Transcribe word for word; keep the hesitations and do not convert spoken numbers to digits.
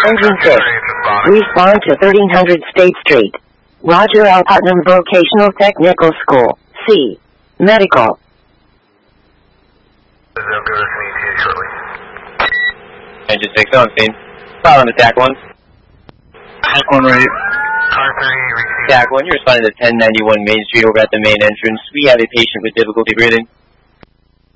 Engine six. Respond to thirteen hundred State Street. Roger, Al Putnam Vocational Technical School. C. Medical. Engine six on scene. File on attack one. Attack one right. Attack one, you're responding to ten ninety-one Main Street over at the main entrance. We have a patient with difficulty breathing.